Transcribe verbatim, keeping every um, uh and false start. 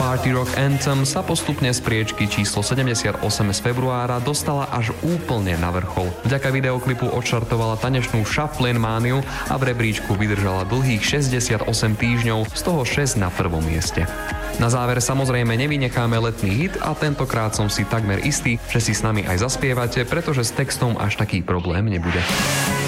Party Rock Anthem sa postupne z priečky číslo sedemdesiatosem z februára dostala až úplne na vrchol. Vďaka videoklipu odštartovala tanečnú Shufflin mániu a v rebríčku vydržala dlhých šesťdesiatosem týždňov, z toho šesť na prvom mieste. Na záver samozrejme nevynecháme letný hit a tentokrát som si takmer istý, že si s nami aj zaspievate, pretože s textom až taký problém nebude.